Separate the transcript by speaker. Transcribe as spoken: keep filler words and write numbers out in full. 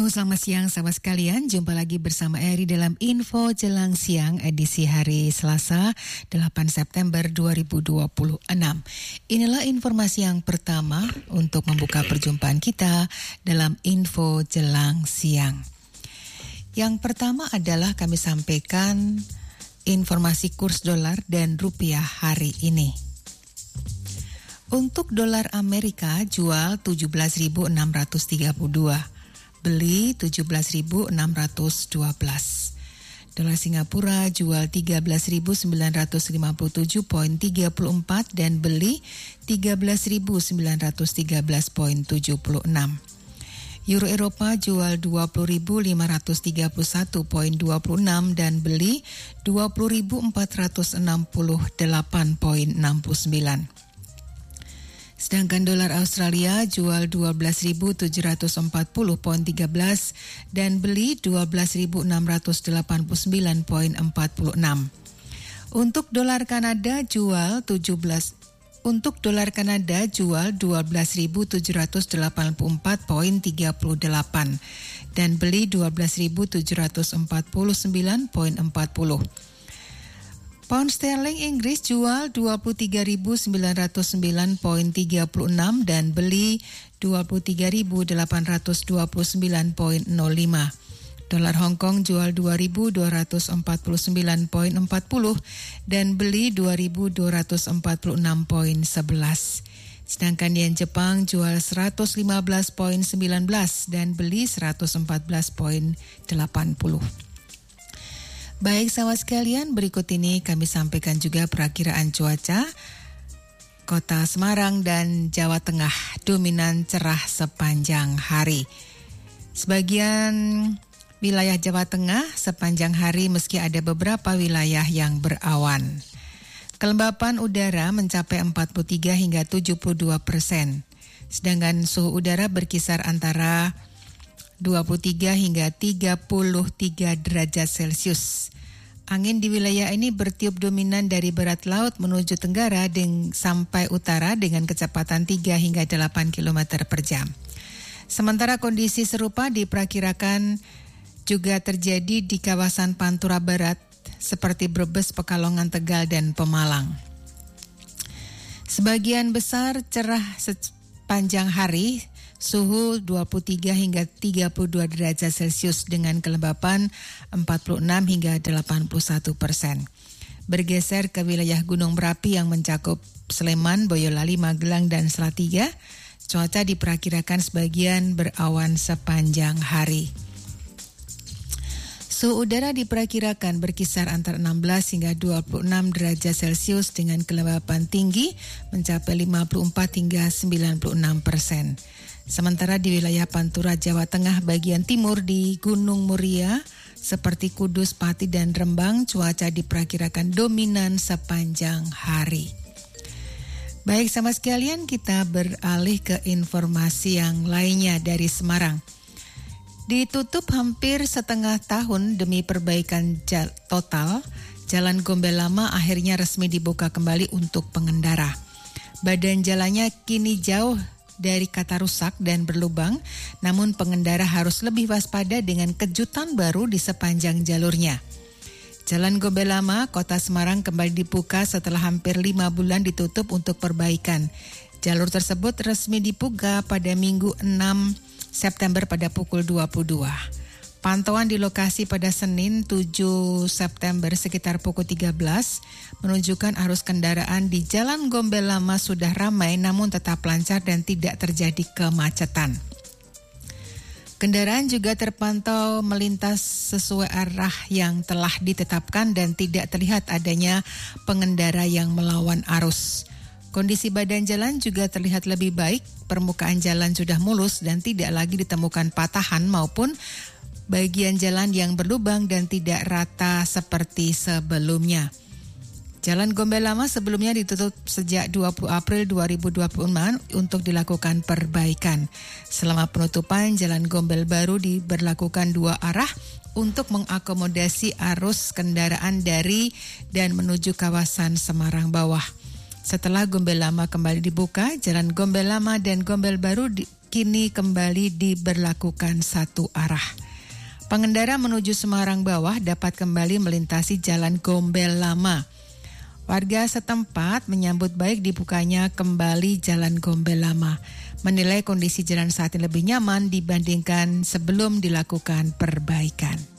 Speaker 1: selamat siang sahabat sekalian. Jumpa lagi bersama Eri dalam Info Jelang Siang edisi hari Selasa delapan September dua ribu dua puluh enam. Inilah informasi yang pertama untuk membuka perjumpaan kita dalam Info Jelang Siang. Yang pertama adalah kami sampaikan informasi kurs dolar dan rupiah hari ini. Untuk dolar Amerika jual tujuh belas ribu enam ratus tiga puluh dua, beli tujuh belas ribu enam ratus dua belas. Dolar Singapura jual tiga belas ribu sembilan ratus lima puluh tujuh koma tiga empat dan beli tiga belas ribu sembilan ratus tiga belas koma tujuh enam. Euro Eropa jual dua puluh ribu lima ratus tiga puluh satu koma dua enam dan beli dua puluh ribu empat ratus enam puluh delapan koma enam sembilan. Sedangkan dolar Australia jual dua belas ribu tujuh ratus empat puluh koma tiga belas dan beli dua belas ribu enam ratus delapan puluh sembilan koma empat enam. Untuk dolar Kanada jual tujuh belas Untuk dolar Kanada jual dua belas ribu tujuh ratus delapan puluh empat koma tiga delapan dan beli dua belas ribu tujuh ratus empat puluh sembilan koma empat nol. Pound sterling Inggris jual dua puluh tiga ribu sembilan ratus sembilan koma tiga enam dan beli dua puluh tiga ribu delapan ratus dua puluh sembilan koma nol lima. Dolar Hong Kong jual dua ribu dua ratus empat puluh sembilan koma empat nol dan beli dua ribu dua ratus empat puluh enam koma sebelas. Sedangkan yen Jepang jual seratus lima belas koma sembilan belas dan beli seratus empat belas koma delapan nol. Baik sahabat sekalian, berikut ini kami sampaikan juga perakiraan cuaca. Kota Semarang dan Jawa Tengah dominan cerah sepanjang hari. Sebagian wilayah Jawa Tengah sepanjang hari meski ada beberapa wilayah yang berawan. Kelembapan udara mencapai empat puluh tiga hingga tujuh puluh dua persen. Sedangkan suhu udara berkisar antara dua puluh tiga hingga tiga puluh tiga derajat Celcius. Angin di wilayah ini bertiup dominan dari barat laut menuju tenggara deng, sampai utara dengan kecepatan tiga hingga delapan kilometer per jam. Sementara kondisi serupa diperkirakan juga terjadi di kawasan Pantura Barat seperti Brebes, Pekalongan, Tegal, dan Pemalang. Sebagian besar cerah sepanjang hari, suhu dua puluh tiga hingga tiga puluh dua derajat Celcius dengan kelembapan empat puluh enam hingga delapan puluh satu persen. Bergeser ke wilayah gunung berapi yang mencakup Sleman, Boyolali, Magelang, dan Salatiga, cuaca diperkirakan sebagian berawan sepanjang hari. Suhu udara diperkirakan berkisar antara enam belas hingga dua puluh enam derajat Celcius dengan kelembapan tinggi mencapai lima puluh empat hingga sembilan puluh enam persen. Sementara di wilayah Pantura Jawa Tengah bagian timur di Gunung Muria seperti Kudus, Pati, dan Rembang, cuaca diperkirakan dominan sepanjang hari. Baik sama sekalian, kita beralih ke informasi yang lainnya dari Semarang. Ditutup hampir setengah tahun demi perbaikan jal- total, Jalan Gombel Lama akhirnya resmi dibuka kembali untuk pengendara. Badan jalannya kini jauh dari kata rusak dan berlubang, namun pengendara harus lebih waspada dengan kejutan baru di sepanjang jalurnya. Jalan Gombel Lama, Kota Semarang kembali dibuka setelah hampir lima bulan ditutup untuk perbaikan. Jalur tersebut resmi dibuka pada Minggu enam September pada pukul dua puluh dua. Pantauan di lokasi pada Senin tujuh September sekitar pukul tiga belas menunjukkan arus kendaraan di Jalan Gombel Lama sudah ramai namun tetap lancar dan tidak terjadi kemacetan. Kendaraan juga terpantau melintas sesuai arah yang telah ditetapkan dan tidak terlihat adanya pengendara yang melawan arus. Kondisi badan jalan juga terlihat lebih baik, permukaan jalan sudah mulus dan tidak lagi ditemukan patahan maupun bagian jalan yang berlubang dan tidak rata seperti sebelumnya. Jalan Gombel Lama sebelumnya ditutup sejak dua puluh April dua ribu dua puluh enam untuk dilakukan perbaikan. Selama penutupan, Jalan Gombel baru diberlakukan dua arah untuk mengakomodasi arus kendaraan dari dan menuju kawasan Semarang Bawah. Setelah Gombel Lama kembali dibuka, Jalan Gombel Lama dan Gombel Baru di, kini kembali diberlakukan satu arah. Pengendara menuju Semarang Bawah dapat kembali melintasi Jalan Gombel Lama. Warga setempat menyambut baik dibukanya kembali Jalan Gombel Lama, menilai kondisi jalan saat ini lebih nyaman dibandingkan sebelum dilakukan perbaikan.